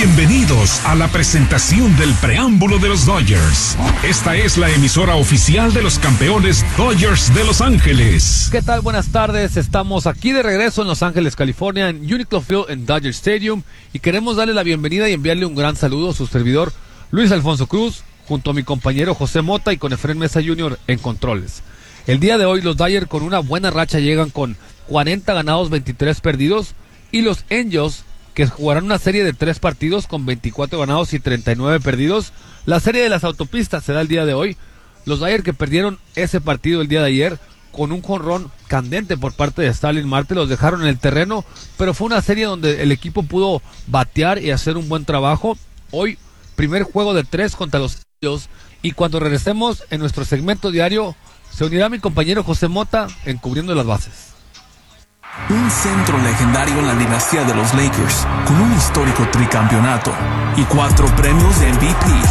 Bienvenidos a la presentación del preámbulo de los Dodgers. Esta es la emisora oficial de los campeones Dodgers de Los Ángeles. ¿Qué tal? Buenas tardes. Estamos aquí de regreso en Los Ángeles, California, en Uniqlo Field en Dodger Stadium, y queremos darle la bienvenida y enviarle un gran saludo a su servidor Luis Alfonso Cruz, junto a mi compañero José Mota y con Efraín Mesa Jr. en controles. El día de hoy los Dodgers con una buena racha llegan con 40 ganados, 23 perdidos, y los Angels, que jugarán una serie de 3 partidos con 24 ganados y 39 perdidos. La serie de las autopistas será el día de hoy. Los Dodgers, que perdieron ese partido el día de ayer con un jonrón candente por parte de Starling Marte, los dejaron en el terreno, pero fue una serie donde el equipo pudo batear y hacer un buen trabajo. Hoy, primer juego de 3 contra los Angels, y cuando regresemos en nuestro segmento diario, se unirá mi compañero José Mota en Cubriendo las Bases. Un centro legendario en la dinastía de los Lakers, con un histórico tricampeonato y 4 premios de MVP.